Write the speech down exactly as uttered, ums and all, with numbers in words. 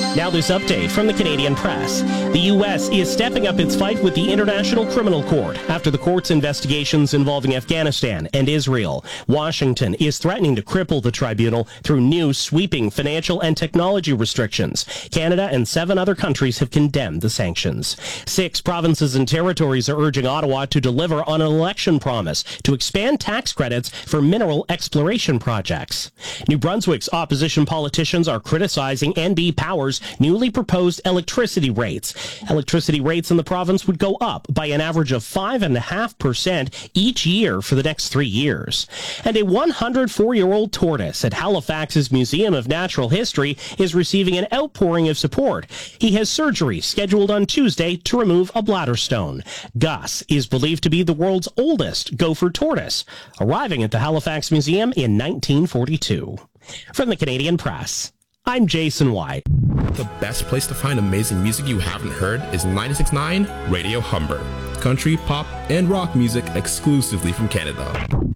Now this update from the Canadian Press. The U S is stepping up its fight with the International Criminal Court after the court's investigations involving Afghanistan and Israel. Washington is threatening to cripple the tribunal through new sweeping financial and technology restrictions. Canada and seven other countries have condemned the sanctions. Six provinces and territories are urging Ottawa to deliver on an election promise to expand tax credits for mineral exploration projects. New Brunswick's opposition politicians are criticizing N B Power's newly proposed electricity rates. Electricity rates in the province would go up by an average of five point five percent each year for the next three years. And a one hundred four-year-old tortoise at Halifax's Museum of Natural History is receiving an outpouring of support. He has surgery scheduled on Tuesday to remove a bladder stone. Gus is believed to be the world's oldest gopher tortoise, arriving at the Halifax Museum in nineteen forty-two. From the Canadian Press, I'm Jason White. The best place to find amazing music you haven't heard is ninety-six point nine Radio Humber. Country, pop, and rock music exclusively from Canada.